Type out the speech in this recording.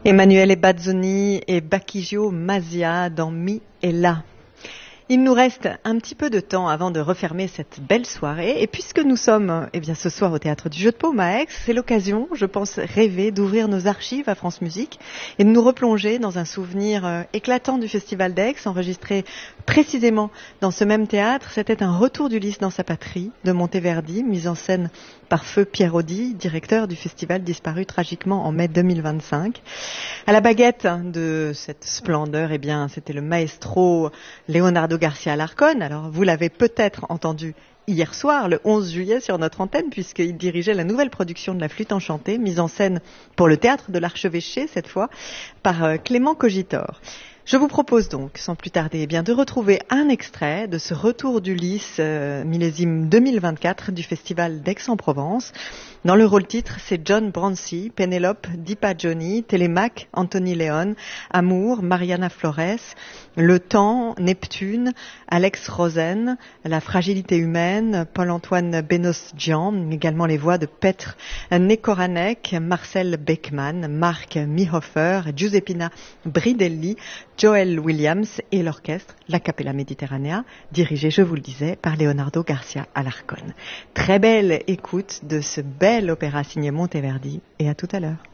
Emanuele Bazzoni et Bacchigio Masia dans Mi et La. Il nous reste un petit peu de temps avant de refermer cette belle soirée. Et puisque nous sommes ce soir au Théâtre du Jeu de Paume à Aix, c'est l'occasion, je pense, rêver d'ouvrir nos archives à France Musique et de nous replonger dans un souvenir éclatant du Festival d'Aix, enregistré précisément dans ce même théâtre. C'était un retour d'Ulysse dans sa patrie de Monteverdi, mise en scène par feu Pierre Audi, directeur du festival disparu tragiquement en mai 2025. À la baguette de cette splendeur, c'était le maestro Leonardo Garcia Alarcón. Alors, vous l'avez peut-être entendu hier soir, le 11 juillet, sur notre antenne, puisqu'il dirigeait la nouvelle production de La Flûte enchantée, mise en scène pour le théâtre de l'Archevêché, cette fois, par Clément Cogitor. Je vous propose donc, sans plus tarder, de retrouver un extrait de ce retour d'Ulysse, millésime 2024 du Festival d'Aix-en-Provence. Dans le rôle titre, c'est John Brancy, Pénélope, Dipa Johnny, Télémaque, Anthony Léon, Amour, Mariana Flores, Le Temps, Neptune, Alex Rosen, La Fragilité Humaine, Paul-Antoine Benos-Gian, également les voix de Petr Nekoranek, Marcel Beckman, Marc Mihofer, Giuseppina Bridelli, Joel Williams et l'orchestre La Capella Mediterranea, dirigé, je vous le disais, par Leonardo Garcia Alarcón. Très belle écoute de ce bel opéra signé Monteverdi, et à tout à l'heure.